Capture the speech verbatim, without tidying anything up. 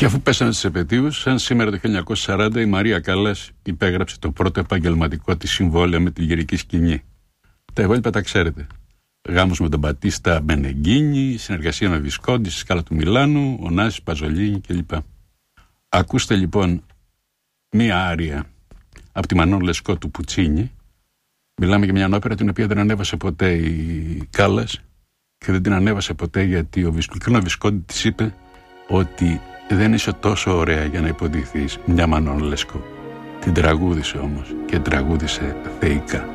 Και αφού πέσανε τις επετείους, σαν σήμερα το χίλια εννιακόσια σαράντα, η Μαρία Κάλλας υπέγραψε το πρώτο επαγγελματικό της συμβόλαιο με την γερική σκηνή. Τα υπόλοιπα τα ξέρετε. Γάμος με τον Μπατίστα Μπενεγκίνη, συνεργασία με Βισκόντι στη Σκάλα του Μιλάνου, ο Νάσης Παζολίνη κλπ. Ακούστε λοιπόν μία άρια από τη Μανών Λεσκό του Πουτσίνι. Μιλάμε για μια όπερα την οποία δεν ανέβασε ποτέ η Κάλλας και δεν την ανέβασε ποτέ γιατί ο Βισκόντι, ο Βισκόντι της είπε ότι δεν είσαι τόσο ωραία για να υποδειχθείς μια Μανών Λεσκό. Την τραγούδισε όμως και τραγούδισε θεϊκά.